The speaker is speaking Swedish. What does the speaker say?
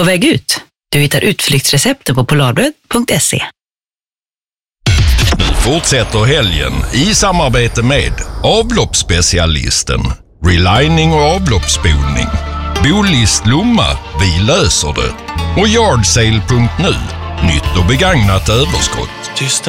På väg ut. Du hittar utflyktsrecepten på polarbröd.se. Nu fortsätter helgen i samarbete med avloppsspecialisten, relining och avloppsspolning, Bolist Lomma, vi löser det, och Yardsale.nu, nytt och begagnat överskott. Tysta